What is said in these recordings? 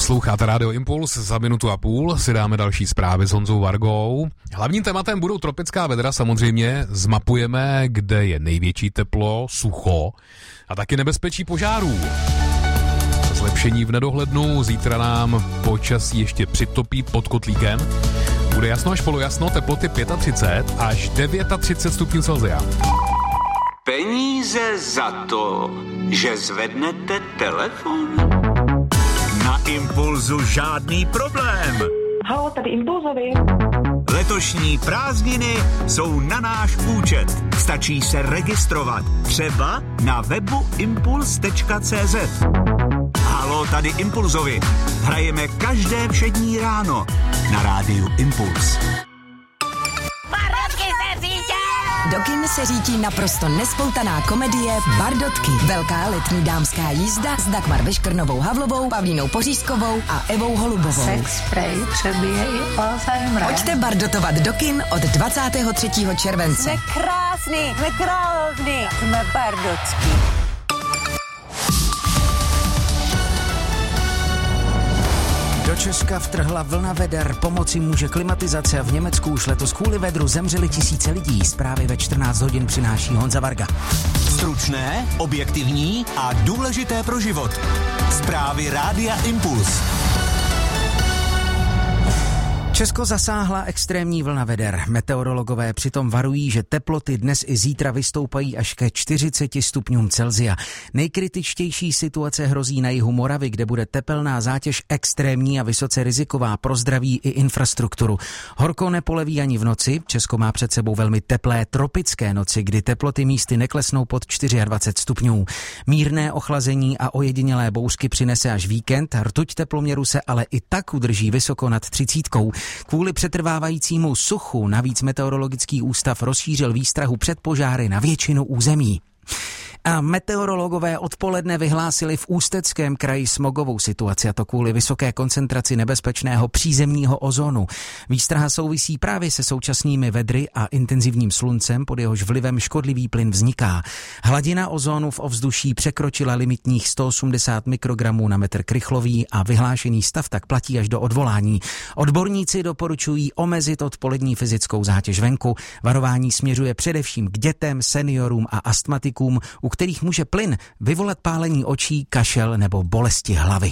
Posloucháte Rádio Impuls, za minutu a půl si dáme další zprávy s Honzou Vargou. Hlavním tématem budou tropická vedra, samozřejmě zmapujeme, kde je největší teplo, sucho a taky nebezpečí požárů. Zlepšení v nedohlednu, zítra nám počasí ještě přitopí pod kotlíkem. Bude jasno až polojasno, teploty 35 až 39 stupňů Celsia. Peníze za to, že zvednete telefon? Na Impulzu žádný problém. Halo, tady Impulzovi. Letošní prázdniny jsou na náš účet. Stačí se registrovat. Třeba na webu impuls.cz. Halo, tady Impulzovi. Hrajeme každé všední ráno na rádiu Impuls. Do kin se řítí naprosto nespoutaná komedie Bardotky. Velká letní dámská jízda s Dagmar Veškrnovou Havlovou, Pavlínou Pořízkovou a Evou Holubovou. Sex spray přebije i Alzheimer. Pojďte bardotovat do kin od 23. července. Jsme krásný, jsme královny, jsme bardocky. Do Česka vtrhla vlna veder, pomoci může klimatizace. V Německu už letos kvůli vedru zemřeli tisíce lidí. Zprávy ve 14 hodin přináší Honza Varga. Stručné, objektivní a důležité pro život. Zprávy Rádia Impuls. Česko zasáhla extrémní vlna veder. Meteorologové přitom varují, že teploty dnes i zítra vystoupají až ke 40 stupňům Celsia. Nejkritičtější situace hrozí na jihu Moravy, kde bude tepelná zátěž extrémní a vysoce riziková pro zdraví i infrastrukturu. Horko nepoleví ani v noci. Česko má před sebou velmi teplé tropické noci, kdy teploty místy neklesnou pod 24 stupňů. Mírné ochlazení a ojedinělé bouřky přinese až víkend. Rtuť teploměru se ale i tak udrží vysoko nad 30. Kvůli přetrvávajícímu suchu navíc meteorologický ústav rozšířil výstrahu před požáry na většinu území. A meteorologové odpoledne vyhlásili v Ústeckém kraji smogovou situaci, a to kvůli vysoké koncentraci nebezpečného přízemního ozonu. Výstraha souvisí právě se současnými vedry a intenzivním sluncem, pod jehož vlivem škodlivý plyn vzniká. Hladina ozonu v ovzduší překročila limitních 180 mikrogramů na metr krychlový a vyhlášený stav tak platí až do odvolání. Odborníci doporučují omezit odpolední fyzickou zátěž venku. Varování směřuje především k dětem, seniorům a astmatikům, u kterých může plyn vyvolat pálení očí, kašel nebo bolesti hlavy.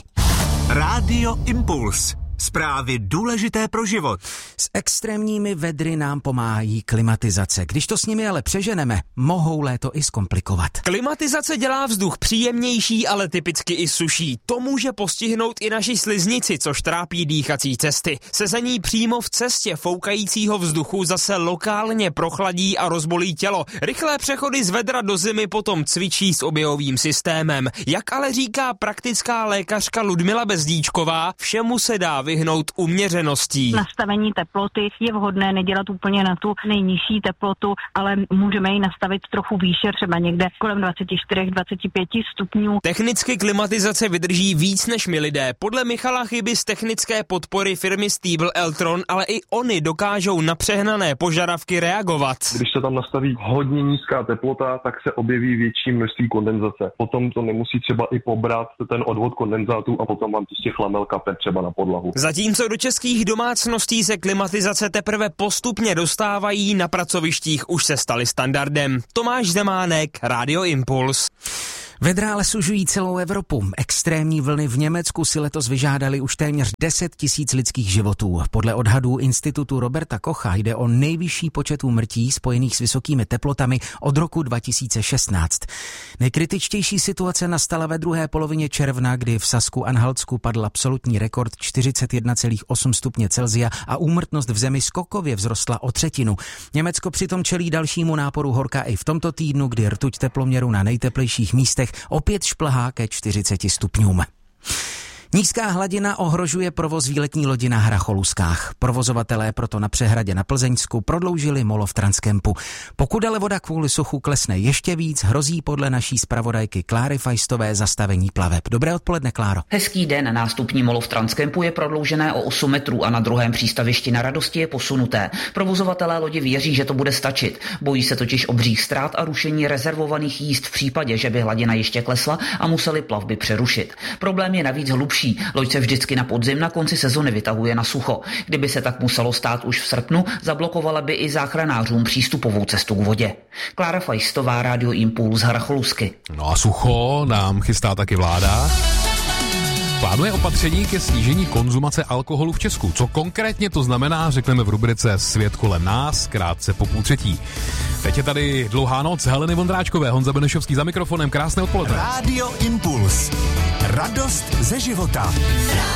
Rádio Impuls. Zprávy důležité pro život. S extrémními vedry nám pomáhají klimatizace. Když to s nimi ale přeženeme, mohou léto i zkomplikovat. Klimatizace dělá vzduch příjemnější, ale typicky i suší. To může postihnout i naši sliznici, což trápí dýchací cesty. Sezení přímo v cestě foukajícího vzduchu zase lokálně prochladí a rozbolí tělo. Rychlé přechody z vedra do zimy potom cvičí s oběhovým systémem. Jak ale říká praktická lékařka Ludmila Bezdíčková, všemu se dá vyhnout uměřeností. Nastavení teploty je vhodné nedělat úplně na tu nejnižší teplotu, ale můžeme ji nastavit trochu výše, třeba někde kolem 24-25 stupňů. Technicky klimatizace vydrží víc než my lidé. Podle Michala Chyby z technické podpory firmy Stiebel Eltron, ale i oni dokážou na přehnané požadavky reagovat. Když se tam nastaví hodně nízká teplota, tak se objeví větší množství kondenzace. Potom to nemusí třeba i pobrat ten odvod kondenzátů a potom vám prostě chlamel kape třeba na podlahu. Zatímco do českých domácností se klimatizace teprve postupně dostávají, na pracovištích už se staly standardem. Tomáš Zemánek, Rádio Impuls. Vedra ale sužují celou Evropu. Extrémní vlny v Německu si letos vyžádali už téměř 10 000 lidských životů. Podle odhadů institutu Roberta Kocha jde o nejvyšší počet úmrtí spojených s vysokými teplotami od roku 2016. Nejkritičtější situace nastala ve druhé polovině června, kdy v Sasku-Anhaltsku padl absolutní rekord 41,8 stupně Celsia a úmrtnost v zemi skokově vzrostla o 1/3. Německo přitom čelí dalšímu náporu horka i v tomto týdnu, kdy rtuť teploměru na nejteplejších místech opět šplhá ke 40 stupňům. Nízká hladina ohrožuje provoz výletní lodi na Hracholuskách. Provozovatelé proto na přehradě na Plzeňsku prodloužili molo v Transkempu. Pokud ale voda kvůli suchu klesne ještě víc, hrozí podle naší zpravodajky Kláry Fajstové zastavení plaveb. Dobré odpoledne, Kláro. Hezký den. Nástupní molo v Transkempu je prodloužené o 8 metrů a na druhém přístavišti na Radosti je posunuté. Provozovatelé lodi věří, že to bude stačit. Bojí se totiž obřích ztrát a rušení rezervovaných jízd v případě, že by hladina ještě klesla a museli plavby přerušit. Problém je navíc hlubší horší. Loď se vždycky na podzim na konci sezony vytahuje na sucho. Kdyby se tak muselo stát už v srpnu, zablokovala by i záchranářům přístupovou cestu k vodě. Klára Fajstová, Rádio Impuls, Hracholusky. No a sucho nám chystá taky vláda. Plánuje opatření ke snížení konzumace alkoholu v Česku. Co konkrétně to znamená, řekneme v rubrice Svět kolem nás, krátce po 2:30. Teď je tady Dlouhá noc Heleny Vondráčkové, Honza Benešovský za mikrofonem. Krásné odpoledne. Rádio Impuls. Radost ze života.